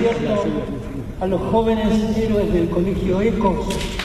concierto a los jóvenes héroes del Colegio Ecos.